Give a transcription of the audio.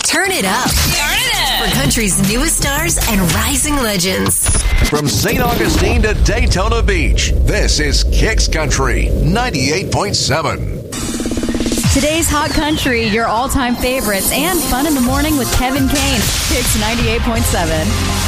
Turn it up. Turn it up. For country's newest stars and rising legends. From St. Augustine to Daytona Beach, this is Kicks Country 98.7. Today's Hot Country, your all-time favorites, and Fun in the Morning with Kevin Kane. Kicks 98.7.